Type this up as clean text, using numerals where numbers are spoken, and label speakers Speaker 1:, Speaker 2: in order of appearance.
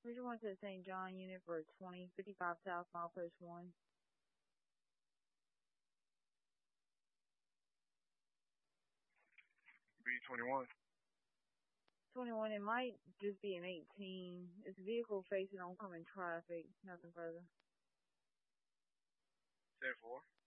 Speaker 1: 321 to the St. John unit for 2055 South Milepost 1.
Speaker 2: 321.
Speaker 1: 21, it might just be an 18. It's a vehicle facing oncoming traffic. Nothing further.
Speaker 2: 10-4.